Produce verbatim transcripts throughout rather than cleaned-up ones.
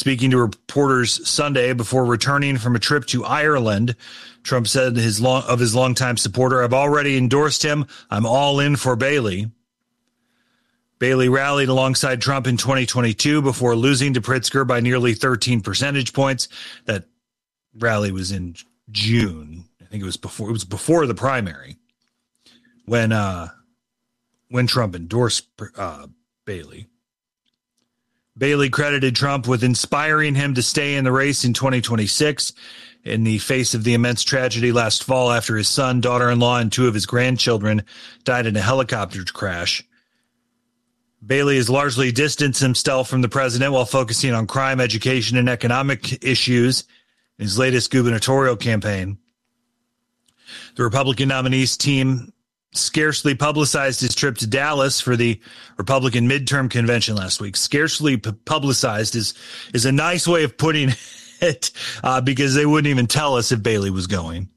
speaking to reporters Sunday before returning from a trip to Ireland, Trump said his long, of his longtime supporter, "I've already endorsed him. I'm all in for Bailey." Bailey rallied alongside Trump in twenty twenty-two before losing to Pritzker by nearly thirteen percentage points. That rally was in June. I think it was before it was before the primary when uh, when Trump endorsed uh, Bailey. Bailey credited Trump with inspiring him to stay in the race in twenty twenty-six in the face of the immense tragedy last fall after his son, daughter-in-law, and two of his grandchildren died in a helicopter crash. Bailey has largely distanced himself from the president while focusing on crime, education, and economic issues in his latest gubernatorial campaign. The Republican nominee's team scarcely publicized his trip to Dallas for the Republican midterm convention last week. Scarcely pu- publicized is, is a nice way of putting it uh, because they wouldn't even tell us if Bailey was going.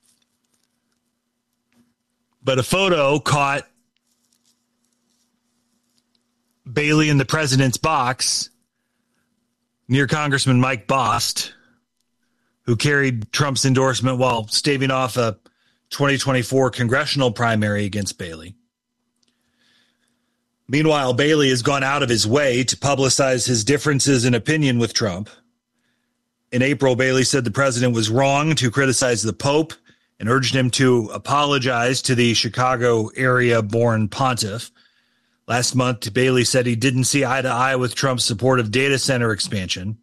But a photo caught Bailey in the president's box near Congressman Mike Bost, who carried Trump's endorsement while staving off a twenty twenty-four congressional primary against Bailey. Meanwhile, Bailey has gone out of his way to publicize his differences in opinion with Trump. In April, Bailey said the president was wrong to criticize the Pope and urged him to apologize to the Chicago area-born pontiff. Last month, Bailey said he didn't see eye to eye with Trump's support of data center expansion.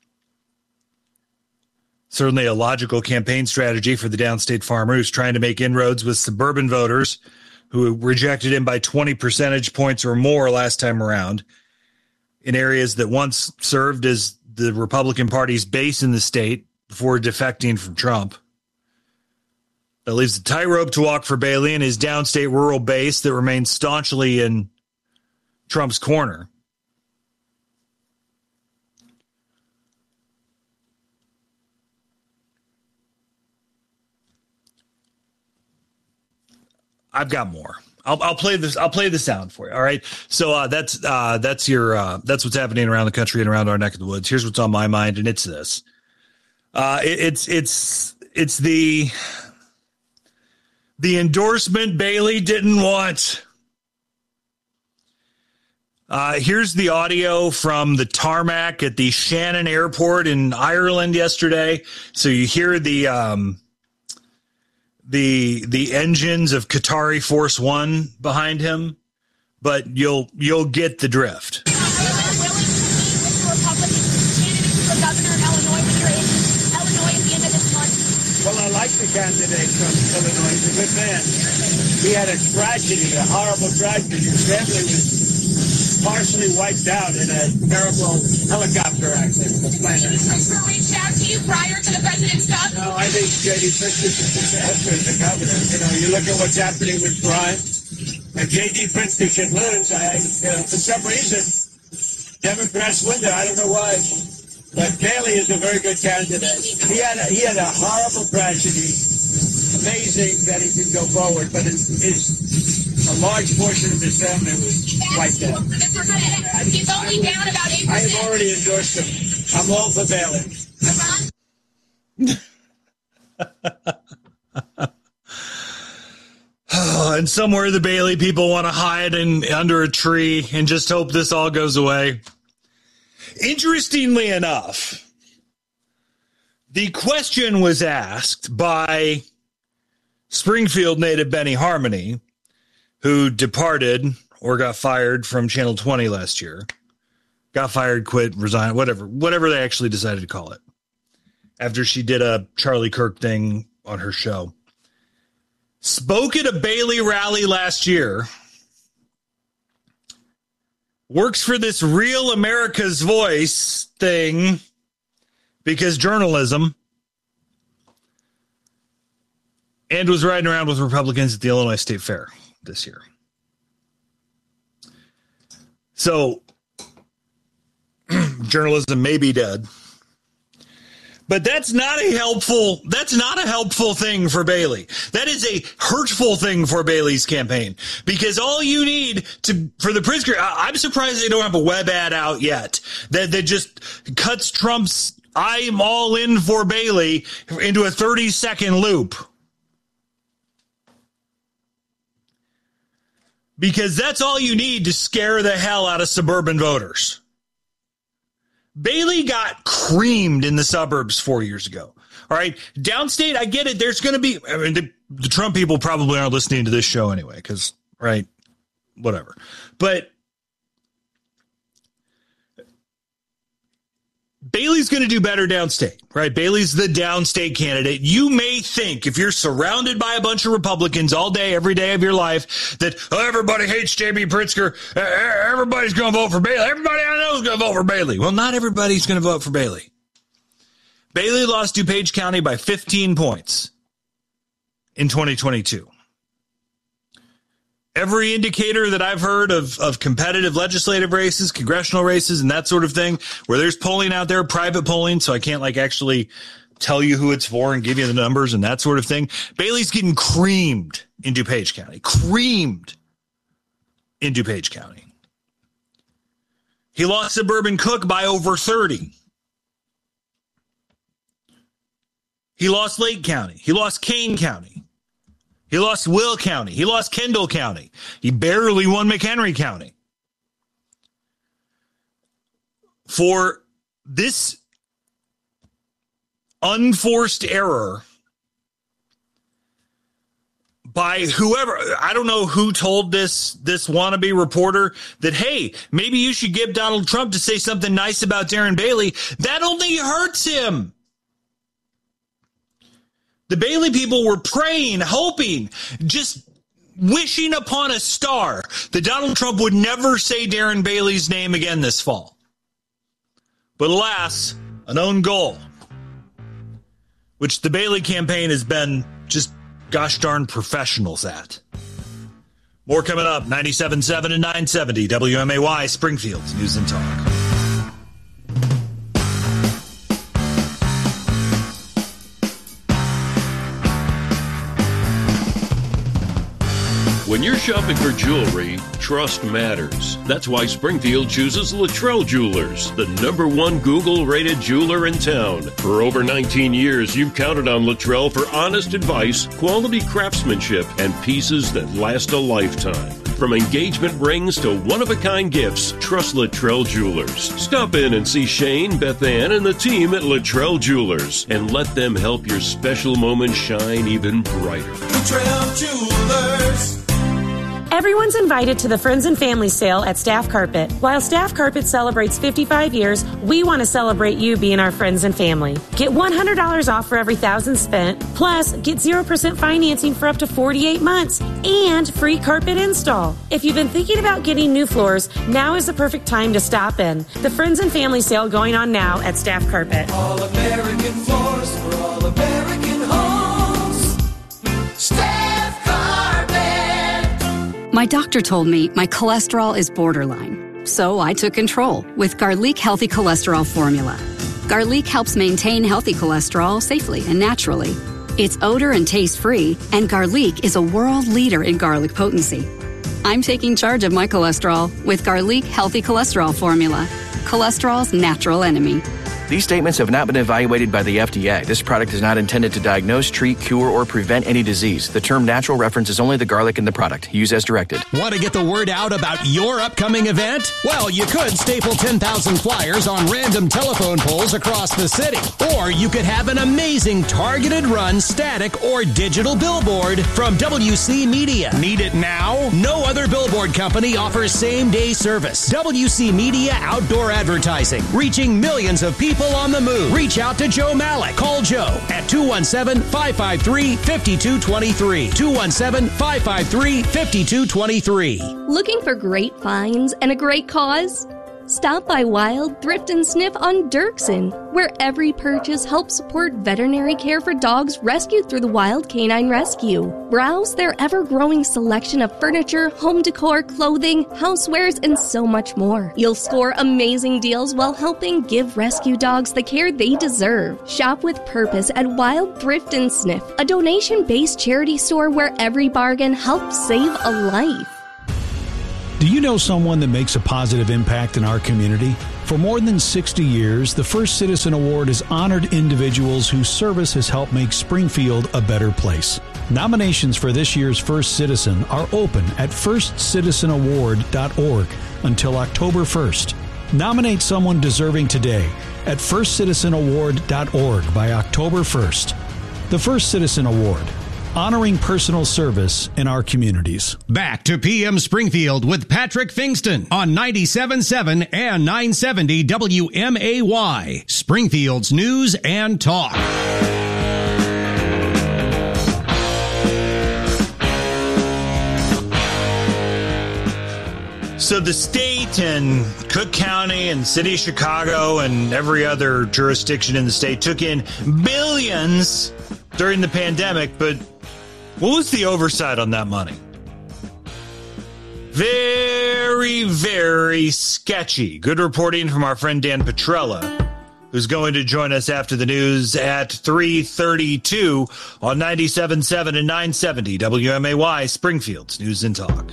Certainly a logical campaign strategy for the downstate farmer who's trying to make inroads with suburban voters who rejected him by twenty percentage points or more last time around in areas that once served as the Republican Party's base in the state before defecting from Trump. That leaves a tightrope to walk for Bailey and his downstate rural base that remains staunchly in Trump's corner. I've got more. I'll, I'll play this. I'll play the sound for you. All right. So uh, that's uh, that's your uh, that's what's happening around the country and around our neck of the woods. Here's what's on my mind, and it's this. Uh, it, it's it's it's the the endorsement Bailey didn't want. Uh, here's the audio from the tarmac at the Shannon Airport in Ireland yesterday. So you hear the um, the the engines of Qatari Force One behind him, but you'll you'll get the drift. Well, I like the candidate from Illinois. He's a good man. He had a tragedy, a horrible tragedy. His family was partially wiped out in a terrible helicopter accident. The planet. Pritzker reached out to you prior to the president's stuff? No, I think J D. Pritzker should just answer the governor. You know, you look at what's happening with crime, and J D. Pritzker should lose. I, uh, for some reason, Democrats win there. I don't know why. But Bailey is a very good candidate. He had a, he had a horrible tragedy. Amazing that he could go forward, but his, his a large portion of his family was wiped out. He's only down about eight percent. I have already endorsed him. I'm all for Bailey. Oh, and somewhere the Bailey people want to hide in under a tree and just hope this all goes away. Interestingly enough, the question was asked by Springfield native Benny Harmony, who departed or got fired from Channel twenty last year. Got fired, quit, resigned, whatever, whatever they actually decided to call it. After she did a Charlie Kirk thing on her show. Spoke at a Bailey rally last year. Works for this Real America's Voice thing because journalism, and was riding around with Republicans at the Illinois State Fair this year. So journalism may be dead, But that's not a helpful, that's not a helpful thing for Bailey. That is a hurtful thing for Bailey's campaign, because all you need to, for the Pritzker, I'm surprised they don't have a web ad out yet that, that just cuts Trump's "I'm all in for Bailey" into a thirty second loop. Because that's all you need to scare the hell out of suburban voters. Bailey got creamed in the suburbs four years ago. All right. Downstate, I get it. There's going to be, I mean, the, the Trump people probably aren't listening to this show anyway, because, right, whatever. But Bailey's going to do better downstate, right? Bailey's the downstate candidate. You may think, if you're surrounded by a bunch of Republicans all day, every day of your life, that oh, everybody hates J B. Pritzker, everybody's going to vote for Bailey. Everybody I know is going to vote for Bailey. Well, not everybody's going to vote for Bailey. Bailey lost DuPage County by fifteen points in twenty twenty-two. Every indicator that I've heard of, of competitive legislative races, congressional races, and that sort of thing, where there's polling out there, private polling, so I can't like actually tell you who it's for and give you the numbers and that sort of thing. Bailey's getting creamed in DuPage County. Creamed in DuPage County. He lost Suburban Cook by over thirty. He lost Lake County. He lost Kane County. He lost Will County. He lost Kendall County. He barely won McHenry County. For this unforced error by whoever, I don't know who told this, this wannabe reporter that, hey, maybe you should get Donald Trump to say something nice about Darren Bailey. That only hurts him. The Bailey people were praying, hoping, just wishing upon a star that Donald Trump would never say Darren Bailey's name again this fall. But alas, an own goal, which the Bailey campaign has been just gosh darn professionals at. More coming up, ninety-seven point seven and nine seventy W M A Y, Springfield's News and Talk. When you're shopping for jewelry, trust matters. That's why Springfield chooses Luttrell Jewelers, the number one Google-rated jeweler in town. For over nineteen years, you've counted on Luttrell for honest advice, quality craftsmanship, and pieces that last a lifetime. From engagement rings to one-of-a-kind gifts, trust Luttrell Jewelers. Stop in and see Shane, Beth Ann, and the team at Luttrell Jewelers, and let them help your special moment shine even brighter. Luttrell Jewelers. Everyone's invited to the Friends and Family Sale at Staff Carpet. While Staff Carpet celebrates fifty-five years, we want to celebrate you being our friends and family. Get one hundred dollars off for every one thousand dollars spent, plus get zero percent financing for up to forty-eight months, and free carpet install. If you've been thinking about getting new floors, now is the perfect time to stop in. The Friends and Family Sale going on now at Staff Carpet. All American floors for all American homes. Staff Carpet. My doctor told me my cholesterol is borderline, so I took control with Garlic Healthy Cholesterol Formula. Garlic helps maintain healthy cholesterol safely and naturally. It's odor and taste-free, and Garlic is a world leader in garlic potency. I'm taking charge of my cholesterol with Garlic Healthy Cholesterol Formula, cholesterol's natural enemy. These statements have not been evaluated by the F D A. This product is not intended to diagnose, treat, cure, or prevent any disease. The term natural references only the garlic in the product. Use as directed. Want to get the word out about your upcoming event? Well, you could staple ten thousand flyers on random telephone poles across the city. Or you could have an amazing targeted run, static, or digital billboard from W C Media. Need it now? No other billboard company offers same-day service. W C Media Outdoor Advertising, reaching millions of people on the move. Reach out to Joe Malik. Call Joe at two one seven, five five three, five two two three. two one seven, five five three, five two two three. Looking for great finds and a great cause? Stop by Wild Thrift and Sniff on Dirksen, where every purchase helps support veterinary care for dogs rescued through the Wild Canine Rescue. Browse their ever-growing selection of furniture, home decor, clothing, housewares, and so much more. You'll score amazing deals while helping give rescue dogs the care they deserve. Shop with purpose at Wild Thrift and Sniff, a donation-based charity store where every bargain helps save a life. Do you know someone that makes a positive impact in our community? For more than sixty years, the First Citizen Award has honored individuals whose service has helped make Springfield a better place. Nominations for this year's First Citizen are open at first citizen award dot org until October first. Nominate someone deserving today at first citizen award dot org by October first. The First Citizen Award, honoring personal service in our communities. Back to P M Springfield with Patrick Fingston on ninety-seven point seven and nine seventy W M A Y, Springfield's News and Talk. So the state and Cook County and City of Chicago and every other jurisdiction in the state took in billions during the pandemic, but what was the oversight on that money? Very, very sketchy. Good reporting from our friend Dan Petrella, who's going to join us after the news at three thirty-two on ninety-seven point seven and nine seventy W M A Y, Springfield's News and Talk.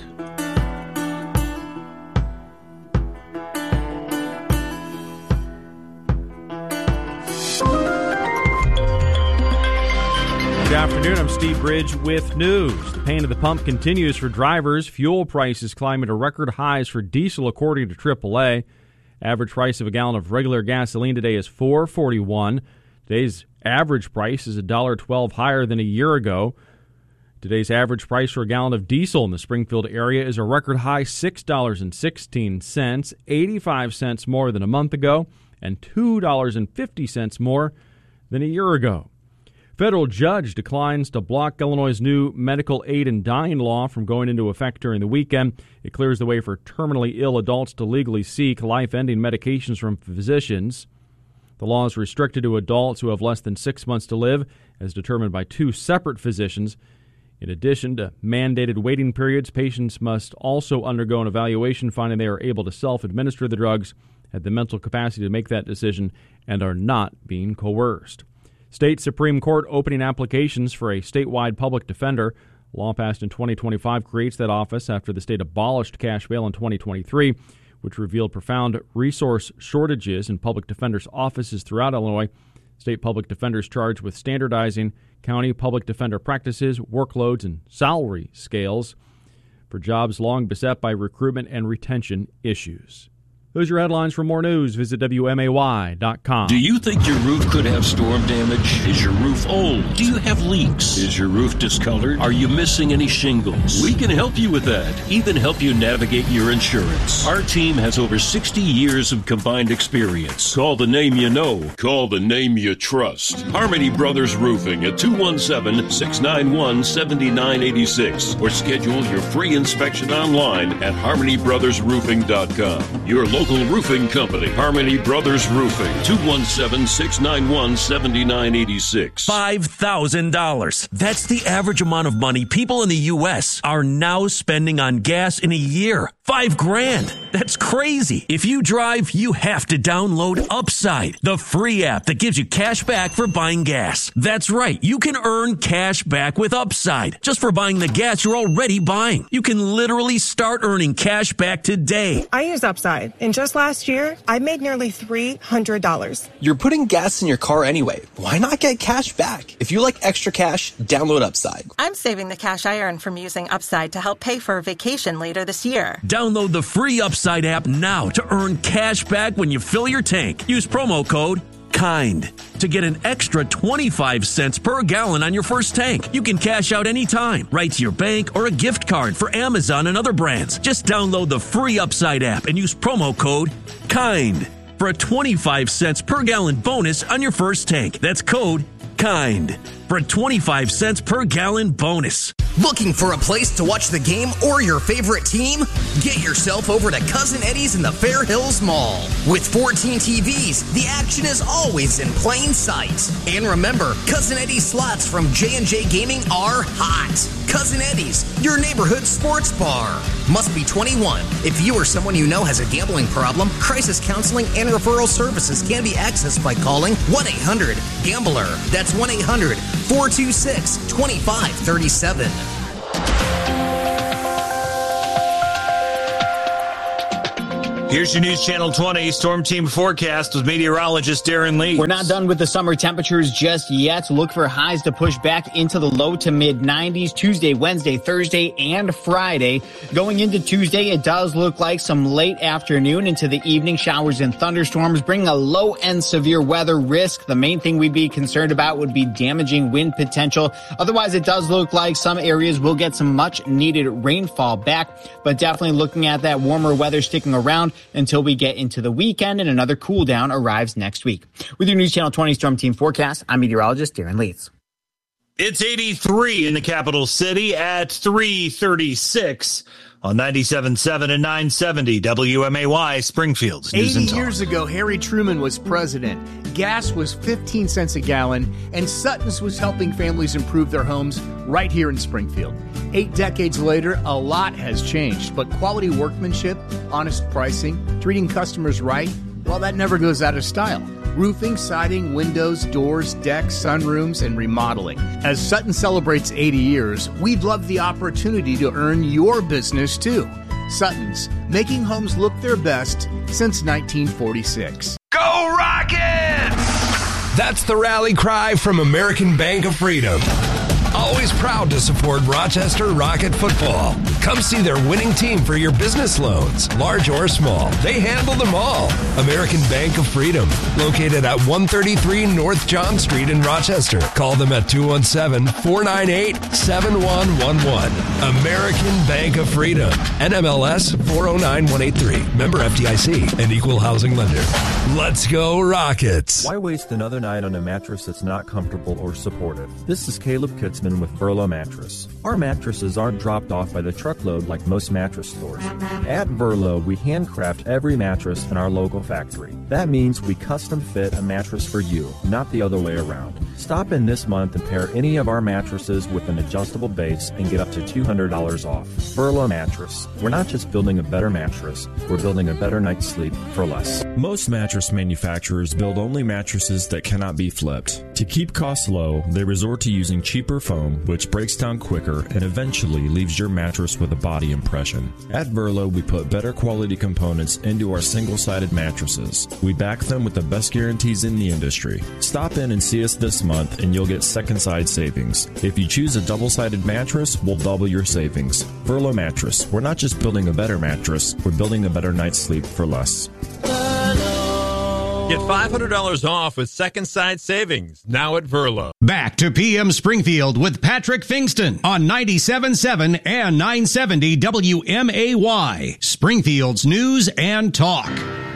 Good afternoon, I'm Steve Bridge with news. The pain at the pump continues for drivers. Fuel prices climbing to record highs for diesel, according to triple A. Average price of a gallon of regular gasoline today is four dollars and forty-one cents. Today's average price is one dollar and twelve cents higher than a year ago. Today's average price for a gallon of diesel in the Springfield area is a record high six dollars and sixteen cents, eighty-five cents more than a month ago, and two dollars and fifty cents more than a year ago. Federal judge declines to block Illinois' new medical aid in dying law from going into effect during the weekend. It clears the way for terminally ill adults to legally seek life-ending medications from physicians. The law is restricted to adults who have less than six months to live, as determined by two separate physicians. In addition to mandated waiting periods, patients must also undergo an evaluation finding they are able to self-administer the drugs, have the mental capacity to make that decision, and are not being coerced. State Supreme Court opening applications for a statewide public defender. Law passed in twenty twenty-five creates that office after the state abolished cash bail in twenty twenty-three, which revealed profound resource shortages in public defenders' offices throughout Illinois. State public defenders charged with standardizing county public defender practices, workloads, and salary scales for jobs long beset by recruitment and retention issues. Those are your headlines. For more news, visit W M A Y dot com. Do you think your roof could have storm damage? Is your roof old? Do you have leaks? Is your roof discolored? Are you missing any shingles? We can help you with that, even help you navigate your insurance. Our team has over sixty years of combined experience. Call the name you know. Call the name you trust. Harmony Brothers Roofing at two one seven, six nine one, seven nine eight six or schedule your free inspection online at harmony brothers roofing dot com. Your local roofing company, Harmony Brothers Roofing, two one seven, six nine one, seven nine eight six. five thousand dollars. That's the average amount of money people in the U S are now spending on gas in a year. Five grand. That's crazy. If you drive, you have to download Upside, the free app that gives you cash back for buying gas. That's right. You can earn cash back with Upside just for buying the gas you're already buying. You can literally start earning cash back today. I use Upside, and just last year, I made nearly three hundred dollars. You're putting gas in your car anyway. Why not get cash back? If you like extra cash, download Upside. I'm saving the cash I earn from using Upside to help pay for a vacation later this year. Download the free Upside app now to earn cash back when you fill your tank. Use promo code KIND to get an extra twenty-five cents per gallon on your first tank. You can cash out anytime, right to your bank or a gift card for Amazon and other brands. Just download the free Upside app and use promo code KIND for a twenty-five cents per gallon bonus on your first tank. That's code KIND. for a twenty-five cents per gallon bonus. Looking for a place to watch the game or your favorite team? Get yourself over to Cousin Eddie's in the Fair Hills Mall. With fourteen T Vs, the action is always in plain sight. And remember, Cousin Eddie's slots from J and J Gaming are hot. Cousin Eddie's, your neighborhood sports bar. Must be twenty-one. If you or someone you know has a gambling problem, crisis counseling and referral services can be accessed by calling one eight hundred gambler. That's one eight hundred four two six two five three seven. Here's your News Channel twenty Storm Team forecast with meteorologist Darren Lee. We're not done with the summer temperatures just yet. Look for highs to push back into the low to mid nineties Tuesday, Wednesday, Thursday, and Friday. Going into Tuesday, it does look like some late afternoon into the evening showers and thunderstorms, bringing a low and severe weather risk. The main thing we'd be concerned about would be damaging wind potential. Otherwise, it does look like some areas will get some much needed rainfall back, but definitely looking at that warmer weather sticking around until we get into the weekend and another cool down arrives next week. With your News Channel twenty Storm Team forecast, I'm meteorologist Darren Leeds. It's eighty-three in the capital city at three thirty-six on ninety-seven point seven and nine seventy W M A Y, Springfield's News and eighty Talk. years ago, Harry Truman was president. Gas was fifteen cents a gallon, and Sutton's was helping families improve their homes right here in Springfield. Eight decades later, a lot has changed, but quality workmanship, honest pricing, treating customers right, well, that never goes out of style. Roofing, siding, windows, doors, decks, sunrooms, and remodeling. As Sutton celebrates eighty years, we'd love the opportunity to earn your business too. Sutton's, making homes look their best since nineteen forty-six. Go Rockets! That's the rally cry from American Bank of Freedom. Always proud to support Rochester Rocket football. Come see their winning team for your business loans, large or small. They handle them all. American Bank of Freedom, located at one thirty-three North John Street in Rochester. Call them at two one seven, four nine eight, seven one one one. American Bank of Freedom, N M L S four oh nine one eight three. Member F D I C and equal housing lender. Let's go Rockets. Why waste another night on a mattress that's not comfortable or supportive? This is Caleb Kitzman with Verlo Mattress. Our mattresses aren't dropped off by the truckload like most mattress stores. At Verlo, we handcraft every mattress in our local factory. That means we custom fit a mattress for you, not the other way around. Stop in this month and pair any of our mattresses with an adjustable base and get up to two hundred dollars off. Verlo Mattress. We're not just building a better mattress, we're building a better night's sleep for less. Most mattress manufacturers build only mattresses that cannot be flipped. To keep costs low, they resort to using cheaper foam, which breaks down quicker and eventually leaves your mattress with a body impression. At Verlo, we put better quality components into our single-sided mattresses. We back them with the best guarantees in the industry. Stop in and see us this month and you'll get second side savings. If you choose a double-sided mattress, we'll double your savings. Verlo Mattress. We're not just building a better mattress, we're building a better night's sleep for less. Get five hundred dollars off with second side savings now at Verlo. Back to P M Springfield with Patrick Fingston on ninety-seven point seven and nine seventy W M A Y, Springfield's News and Talk.